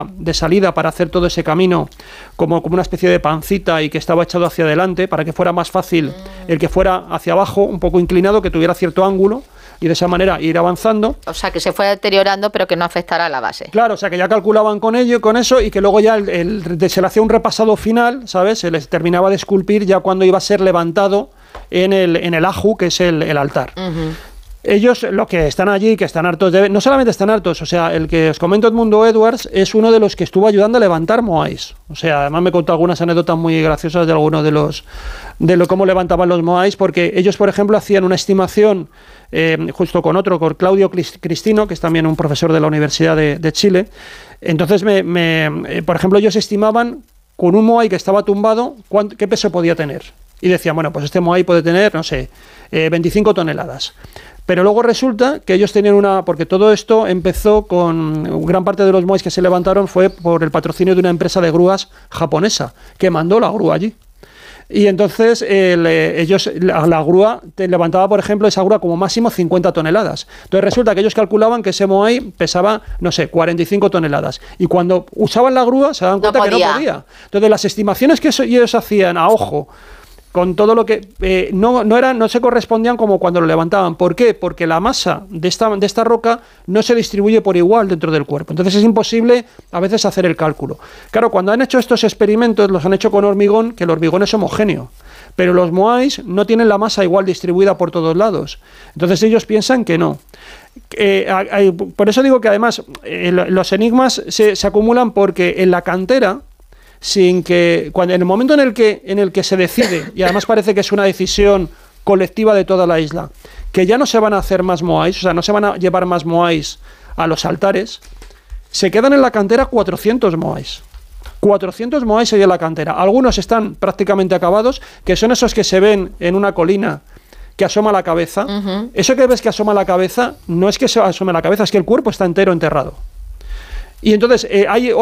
de salida para hacer todo ese camino como una especie de pancita y que estaba echado hacia adelante para que fuera más fácil el que fuera hacia abajo, un poco inclinado, que tuviera cierto ángulo y de esa manera ir avanzando. O sea, que se fuera deteriorando pero que no afectara a la base. Claro, o sea, que ya calculaban con eso y que luego ya se le hacía un repasado final, ¿sabes? Se les terminaba de esculpir ya cuando iba a ser levantado en el aju, que es el altar. Uh-huh. Ellos, los que están allí, que están hartos no solamente están hartos, o sea, el que os comento, Edmundo Edwards, es uno de los que estuvo ayudando a levantar Moais. O sea, además me contó algunas anécdotas muy graciosas de algunos de cómo levantaban los Moais, porque ellos, por ejemplo, hacían una estimación justo con Claudio Cristino, que es también un profesor de la Universidad de Chile. Entonces, por ejemplo, ellos estimaban con un Moai que estaba tumbado, qué peso podía tener. Y decían, bueno, pues este Moai puede tener, no sé, 25 toneladas. Pero luego resulta que ellos tenían porque todo esto empezó con gran parte de los Moais que se levantaron fue por el patrocinio de una empresa de grúas japonesa, que mandó la grúa allí. Y entonces la grúa levantaba, por ejemplo, esa grúa como máximo 50 toneladas. Entonces resulta que ellos calculaban que ese Moai pesaba, no sé, 45 toneladas. Y cuando usaban la grúa se daban cuenta que no podía. Entonces las estimaciones que ellos hacían a ojo, con todo lo que no se correspondían como cuando lo levantaban. ¿Por qué? Porque la masa de esta roca no se distribuye por igual dentro del cuerpo. Entonces es imposible a veces hacer el cálculo. Claro, cuando han hecho estos experimentos, los han hecho con hormigón, que el hormigón es homogéneo. Pero los Moais no tienen la masa igual distribuida por todos lados. Entonces ellos piensan que no. Por eso digo que además los enigmas se acumulan porque en la cantera, en el momento en el que se decide, y además parece que es una decisión colectiva de toda la isla, que ya no se van a hacer más Moais, o sea, no se van a llevar más Moais a los altares, se quedan en la cantera 400 Moais. 400 Moais hay en la cantera. Algunos están prácticamente acabados, que son esos que se ven en una colina que asoma la cabeza. Uh-huh. Eso que ves que asoma la cabeza, no es que se asome la cabeza, es que el cuerpo está entero enterrado. Y entonces hay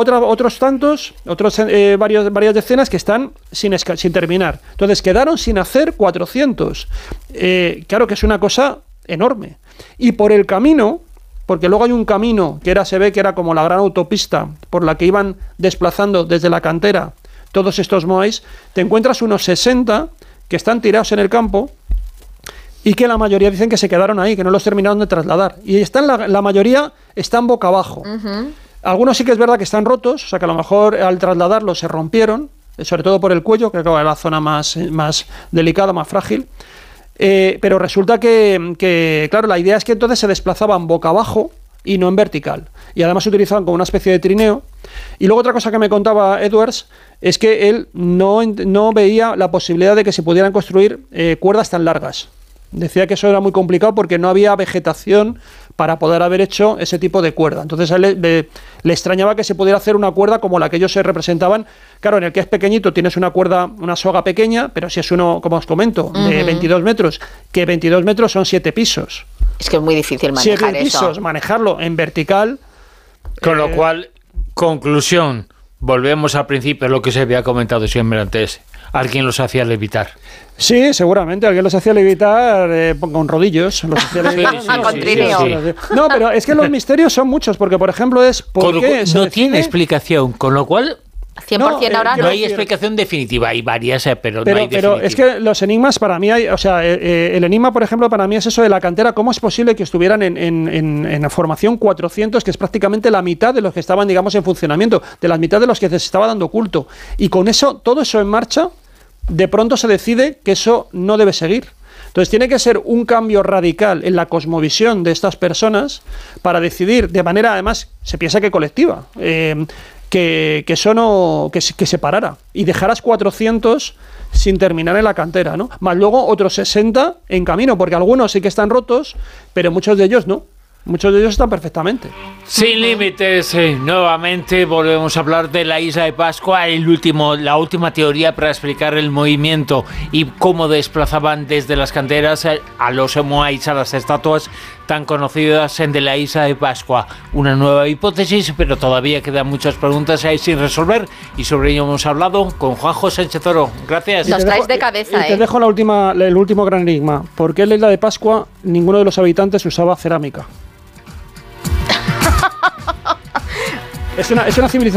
varias decenas que están sin terminar. Entonces quedaron sin hacer 400. Claro que es una cosa enorme. Y por el camino, porque luego hay un camino se ve que era como la gran autopista por la que iban desplazando desde la cantera todos estos Moais, te encuentras unos 60 que están tirados en el campo y que la mayoría dicen que se quedaron ahí, que no los terminaron de trasladar. Y la mayoría están boca abajo. Uh-huh. Algunos sí que es verdad que están rotos, o sea que a lo mejor al trasladarlos se rompieron, sobre todo por el cuello, que es la zona más delicada, más frágil. Pero resulta que, claro, la idea es que entonces se desplazaban boca abajo y no en vertical. Y además se utilizaban como una especie de trineo. Y luego otra cosa que me contaba Edwards es que él no veía la posibilidad de que se pudieran construir cuerdas tan largas. Decía que eso era muy complicado porque no había vegetación para poder haber hecho ese tipo de cuerda. Entonces a él le extrañaba que se pudiera hacer una cuerda como la que ellos se representaban. Claro, en el que es pequeñito tienes una cuerda, una soga pequeña, pero si es uno, como os comento, de 22 metros, que 22 metros son 7 pisos. Es que es muy difícil manejar 7 pisos, eso. Manejarlo en vertical. Con lo cual, conclusión, volvemos al principio, lo que se había comentado siempre antes. Alguien los hacía levitar. Sí, seguramente. Alguien los hacía levitar con rodillos. Los hacía levitar, con trineo. No, pero es que los misterios son muchos, porque, por ejemplo, ¿por qué no tiene explicación, con lo cual 100% ahora no hay explicación definitiva. Hay varias, pero no hay definitiva. Pero es que los enigmas para mí el enigma, por ejemplo, para mí es eso de la cantera. ¿Cómo es posible que estuvieran en la formación 400, que es prácticamente la mitad de los que estaban, digamos, en funcionamiento, de la mitad de los que se estaba dando culto? Y con eso, todo eso en marcha, de pronto se decide que eso no debe seguir. Entonces tiene que ser un cambio radical en la cosmovisión de estas personas para decidir de manera, además, se piensa que colectiva, que eso no, que se parara y dejaras 400 sin terminar en la cantera, ¿no? Más luego otros 60 en camino, porque algunos sí que están rotos, pero muchos de ellos no. Muchos de ellos están perfectamente. Sin límites, nuevamente volvemos a hablar de la isla de Pascua, la última teoría para explicar el movimiento y cómo desplazaban desde las canteras a los Moais, a las estatuas tan conocidas de la isla de Pascua. Una nueva hipótesis, pero todavía quedan muchas preguntas ahí sin resolver y sobre ello hemos hablado con Juanjo Sánchez Oro. Gracias. Los traes de cabeza, Te dejo el último gran enigma. ¿Por qué en la isla de Pascua ninguno de los habitantes usaba cerámica? Es una civilización